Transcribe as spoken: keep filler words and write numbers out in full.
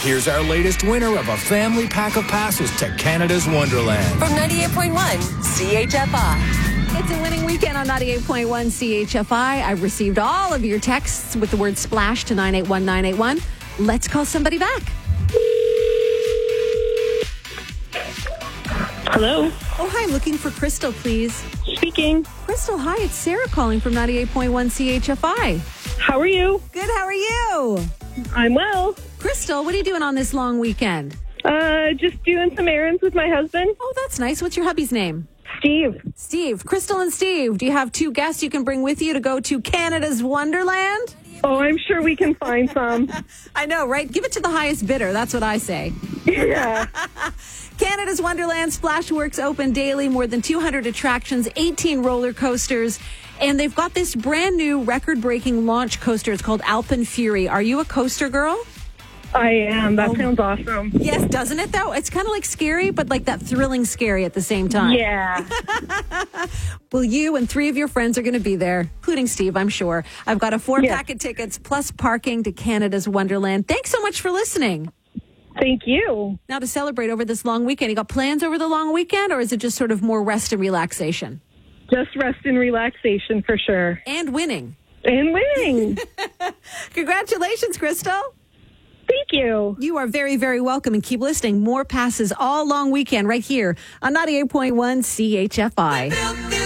Here's our latest winner of a family pack of passes to Canada's Wonderland. From ninety-eight point one C H F I. It's a winning weekend on ninety-eight point one C H F I. I've received all of your texts with the word splash to nine eight one nine eight one. Let's call somebody back. Hello. Oh, hi. Looking for Crystal, please. Speaking. Crystal, hi. It's Sarah calling from ninety-eight point one C H F I. How are you? Good. How are you? I'm well. Crystal, what are you doing on this long weekend? Uh, just doing some errands with my husband. Oh, that's nice. What's your hubby's name? Steve. Steve. Crystal and Steve, do you have two guests you can bring with you to go to Canada's Wonderland? Oh, I'm sure we can find some. I know, right? Give it to the highest bidder. That's what I say. Yeah. Canada's Wonderland Splashworks open daily, more than two hundred attractions, eighteen roller coasters, and they've got this brand new record-breaking launch coaster. It's called Alpen Fury. Are you a coaster girl? I am. That Oh. sounds awesome. Yes, doesn't it, though? It's kind of like scary, but like that thrilling scary at the same time. Yeah. Well, you and three of your friends are going to be there, including Steve, I'm sure. I've got a four-pack of tickets plus parking to Canada's Wonderland. Thanks so much for listening. Thank you. Now, to celebrate over this long weekend, you got plans over the long weekend, or is it just sort of more rest and relaxation? Just rest and relaxation for sure. And winning. And winning. Congratulations, Crystal. Thank you. You are very, very welcome, and keep listening. More passes all long weekend right here on ninety-eight point one C H F I.